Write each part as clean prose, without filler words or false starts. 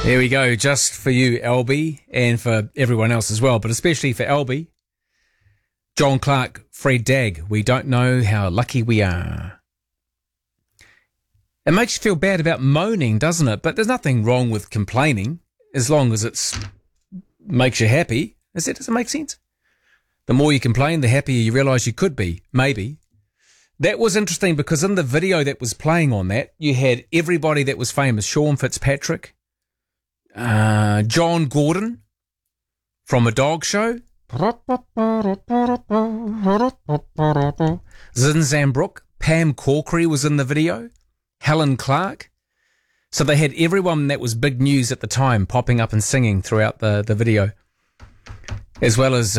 There we go, just for you, Albie, and for everyone else as well, but especially for Albie. John Clark, Fred Dagg, we don't know how lucky we are. It makes you feel bad about moaning, doesn't it? But there's nothing wrong with complaining, as long as it makes you happy. Does it make sense? The more you complain, the happier you realise you could be, maybe. That was interesting because in the video that was playing on that, you had everybody that was famous. Sean Fitzpatrick, John Gordon from A Dog Show, Zinzambrook, Pam Corkery was in the video, Helen Clark. So they had everyone that was big news at the time popping up and singing throughout the video, as well as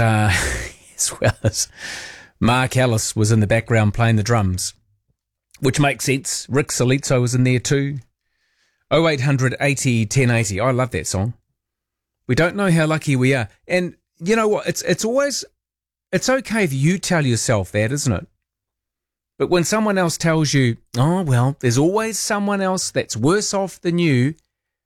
Mark Ellis was in the background playing the drums, which makes sense. Rick Solizzo was in there too. 0800 80 1080. I love that song. We don't know how lucky we are. And you know what? It's okay if you tell yourself that, isn't it? But when someone else tells you, oh, well, there's always someone else that's worse off than you,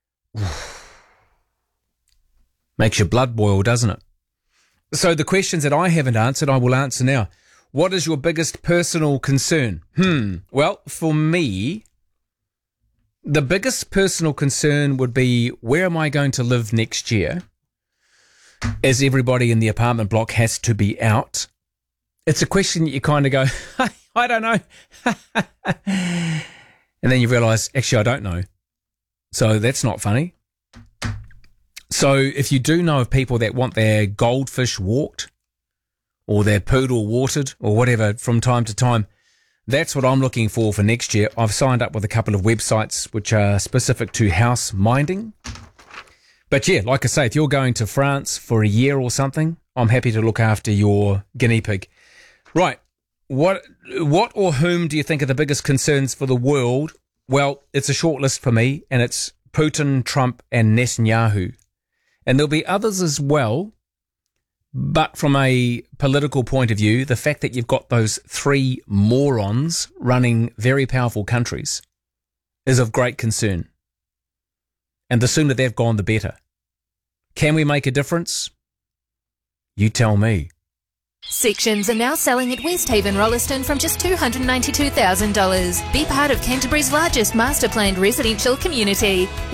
makes your blood boil, doesn't it? So the questions that I haven't answered, I will answer now. What is your biggest personal concern? Well, for me, the biggest personal concern would be, where am I going to live next year? As everybody in the apartment block has to be out. It's a question that you kind of go, I don't know. And then you realise, actually, I don't know. So that's not funny. So if you do know of people that want their goldfish walked or their poodle watered or whatever from time to time, that's what I'm looking for next year. I've signed up with a couple of websites which are specific to house minding. But yeah, like I say, if you're going to France for a year or something, I'm happy to look after your guinea pig. Right. What or whom do you think are the biggest concerns for the world? Well, it's a short list for me, and it's Putin, Trump, and Netanyahu. And there'll be others as well, but from a political point of view, the fact that you've got those three morons running very powerful countries is of great concern. And the sooner they've gone, the better. Can we make a difference? You tell me. Sections are now selling at Westhaven Rolleston from just $292,000. Be part of Canterbury's largest master planned residential community.